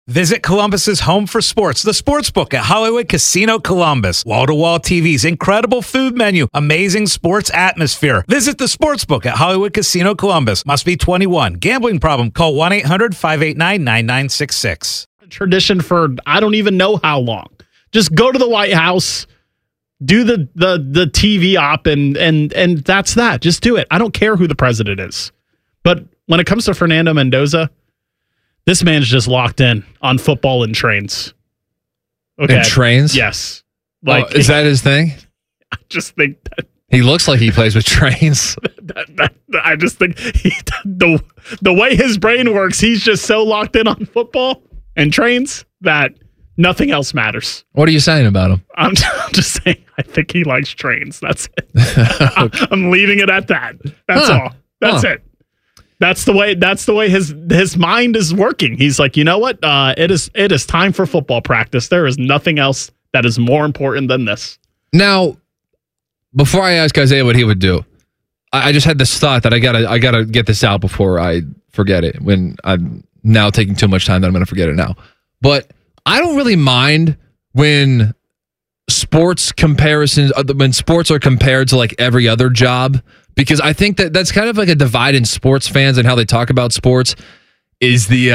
Visit Columbus's home for sports, the Sportsbook at Hollywood Casino Columbus. Wall-to-wall TVs, incredible food menu, amazing sports atmosphere. Visit the Sportsbook at Hollywood Casino Columbus. Must be 21. Gambling problem? Call 1-800-589-9966. Tradition for I don't even know how long. Just go to the White House, do the TV op, and that's that. Just do it. I don't care who the president is. But when it comes to Fernando Mendoza, this man's just locked in on football and trains. Okay. And trains? Yes. Is that his thing? I just think that he looks like he plays with trains. I just think the way his brain works, he's just so locked in on football and trains that nothing else matters. What are you saying about him? I'm just saying I think he likes trains. That's it. I'm leaving it at that. That's all. That's it. That's the way his mind is working. He's like, you know what? It is time for football practice. There is nothing else that is more important than this. Now, before I ask Isaiah what he would do, I just had this thought that I gotta get this out before I forget it. When I'm now taking too much time, that I'm gonna forget it now. But I don't really mind when sports comparisons, when sports are compared to like every other job. Because I think that's kind of like a divide in sports fans and how they talk about sports. Is the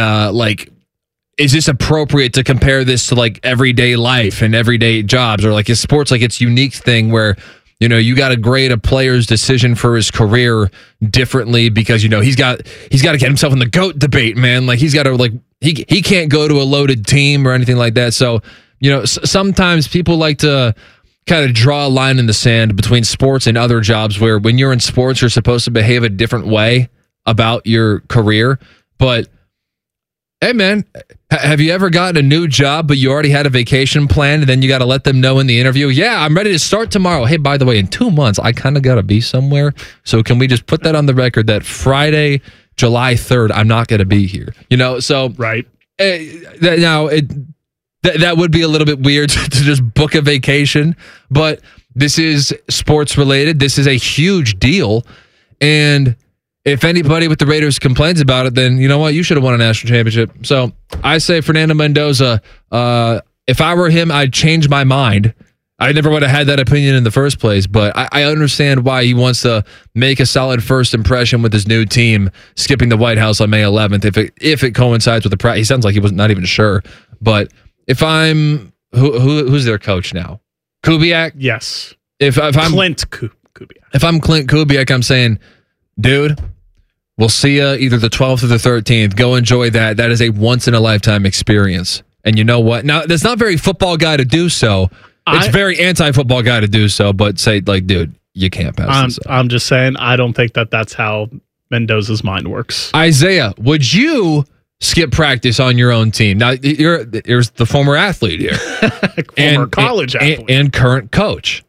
is this appropriate to compare this to like everyday life and everyday jobs, or like is sports like its unique thing where you got to grade a player's decision for his career differently because he's got to get himself in the GOAT debate, man. Like he's got to he can't go to a loaded team or anything like that. So sometimes people like to kind of draw a line in the sand between sports and other jobs where when you're in sports, you're supposed to behave a different way about your career. But hey, man, have you ever gotten a new job, but you already had a vacation planned and then you got to let them know in the interview, yeah, I'm ready to start tomorrow. Hey, by the way, in 2 months, I kind of got to be somewhere. So can we just put that on the record that Friday, July 3rd, I'm not going to be here? So right. That would be a little bit weird to just book a vacation, but this is sports related. This is a huge deal. And if anybody with the Raiders complains about it, then you know what? You should have won a national championship. So I say Fernando Mendoza, if I were him, I'd change my mind. I never would have had that opinion in the first place, but I understand why he wants to make a solid first impression with his new team, skipping the White House on May 11th. If it coincides with the practice, he sounds like he was not even sure, but if I'm who's their coach now? Kubiak? Yes. If I'm Clint Kubiak. If I'm Clint Kubiak, I'm saying, dude, we'll see you either the 12th or the 13th. Go enjoy that. That is a once in a lifetime experience. And you know what? Now, that's not very football guy to do so. It's very anti-football guy to do so, but say like, dude, you can't pass this up. I'm just saying, I don't think that's how Mendoza's mind works. Isaiah, would you skip practice on your own team? Now, here's the former athlete here. Former college athlete. And current coach.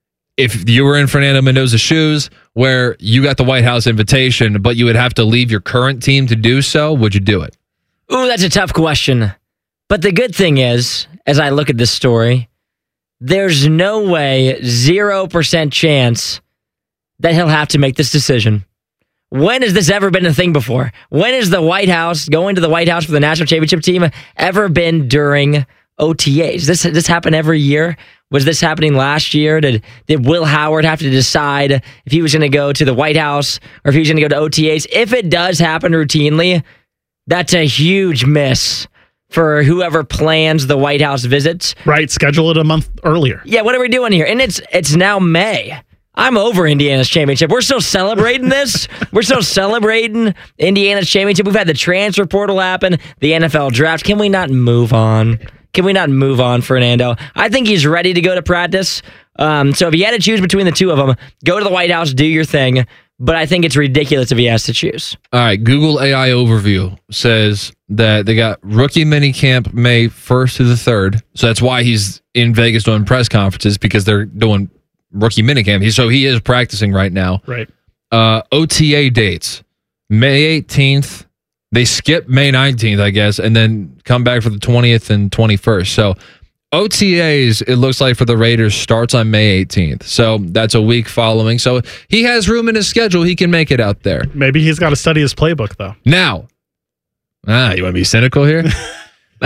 If you were in Fernando Mendoza's shoes where you got the White House invitation, but you would have to leave your current team to do so, would you do it? Ooh, that's a tough question. But the good thing is, as I look at this story, there's no way, 0% chance that he'll have to make this decision. When has this ever been a thing before? When has the White House, going to the White House for the national championship team, ever been during OTAs? This happen every year? Was this happening last year? Did Will Howard have to decide if he was going to go to the White House or if he was going to go to OTAs? If it does happen routinely, that's a huge miss for whoever plans the White House visits. Right, schedule it a month earlier. Yeah, what are we doing here? And it's now May. I'm over Indiana's championship. We're still celebrating this. We're still celebrating Indiana's championship. We've had the transfer portal happen, the NFL draft. Can we not move on? Can we not move on, Fernando? I think he's ready to go to practice. So if he had to choose between the two of them, go to the White House, do your thing. But I think it's ridiculous if he has to choose. All right, Google AI overview says that they got rookie minicamp May 1st to the 3rd. So that's why he's in Vegas doing press conferences, because they're doing rookie minicamp. So he is practicing right now. Right. OTA dates, May 18th. They skip May 19th, I guess, and then come back for the 20th and 21st. So OTAs, it looks like for the Raiders, starts on May 18th. So that's a week following. So he has room in his schedule. He can make it out there. Maybe he's got to study his playbook, though. Now, you want to be cynical here?